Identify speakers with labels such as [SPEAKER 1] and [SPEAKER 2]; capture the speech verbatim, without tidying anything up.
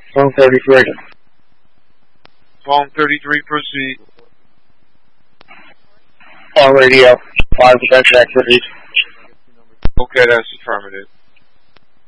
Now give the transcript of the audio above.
[SPEAKER 1] Phone thirty-three.
[SPEAKER 2] Phone thirty-three, proceed.
[SPEAKER 1] On radio. Five defense activities.
[SPEAKER 2] Okay, that's affirmative.